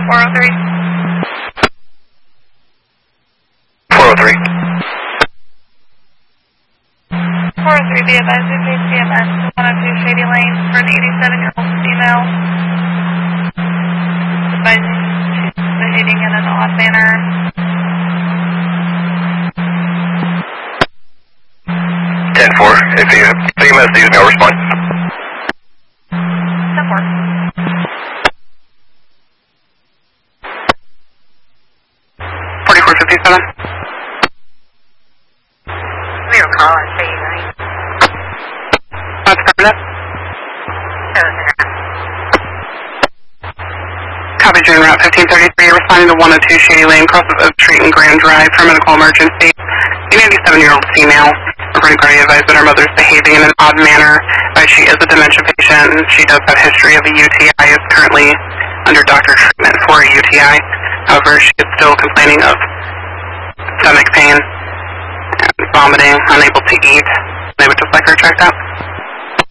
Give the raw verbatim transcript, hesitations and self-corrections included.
four oh three. four oh three. four oh three, be advised we paid C M S one oh two Shady Lane for an eighty-seven-year-old female. Advising she's behaving in an odd manner. ten four. If you C M S needs no response. ten four. forty-four fifty-seven. We were calling Shady Lane. That's affirmative. Copy, June Route fifteen thirty-three, responding to one oh two Shady Lane, cross of Oak Street and Grand Drive for medical emergency. The ninety-seven-year-old female, reporting party advised that her mother is behaving in an odd manner. Uh, she is a dementia patient, and she does have history of a U T I, is currently under doctor treatment for a U T I. However, she is still complaining of stomach pain and vomiting, unable to eat. They would just like her checked out.